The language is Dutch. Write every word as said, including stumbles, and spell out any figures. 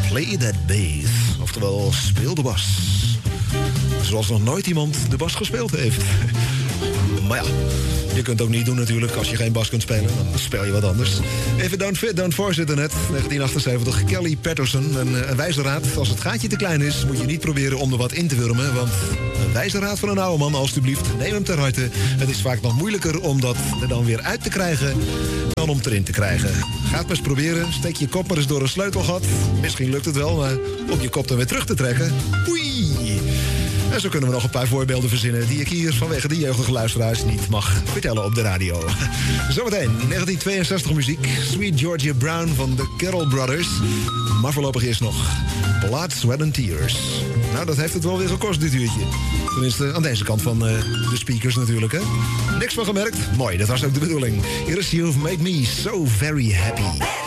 Play that bass. Oftewel, speel de bas. Zoals nog nooit iemand de bas gespeeld heeft. Maar ja, je kunt het ook niet doen natuurlijk. Als je geen bas kunt spelen, dan speel je wat anders. Even Don't Fit, Don't Force internet. negentien achtenzeventig, Kelly Patterson. Een, een wijze raad. Als het gaatje te klein is, moet je niet proberen om er wat in te wurmen. Want een wijze raad van een oude man, alstublieft, neem hem ter harte. Het is vaak nog moeilijker om dat er dan weer uit te krijgen dan om het erin te krijgen. Ga het maar eens proberen. Steek je kop maar eens door een sleutelgat. Misschien lukt het wel, maar om je kop dan weer terug te trekken. Oei! En zo kunnen we nog een paar voorbeelden verzinnen die ik hier vanwege de jeugdige luisteraars niet mag vertellen op de radio. Zometeen negentien tweeënzestig muziek. Sweet Georgia Brown van de Carroll Brothers. Maar voorlopig eerst nog Blood, Sweat and Tears. Nou, dat heeft het wel weer gekost dit uurtje. Tenminste, aan deze kant van uh, de speakers natuurlijk, hè. Niks van gemerkt? Mooi, dat was ook de bedoeling. Hier is You've Made Me So Very Happy.